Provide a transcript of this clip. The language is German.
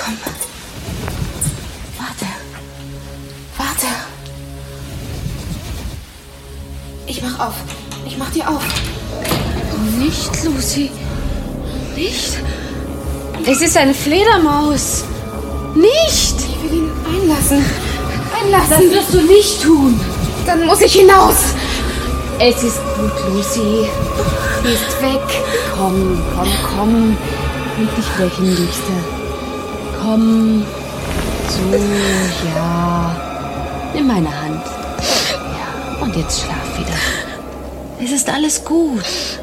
Komm. Warte. Ich mach auf. Ich mach dir auf. Nicht, Lucy. Nicht. Es ist eine Fledermaus. Nicht. Ich will ihn einlassen. Das wirst du nicht tun. Dann muss ich hinaus. Es ist gut, Lucy. Sie ist weg. Komm. Leg dich gleich hin, Liebste. Komm. So, ja. Nimm meine Hand. Ja, und jetzt schlaf wieder. Es ist alles gut.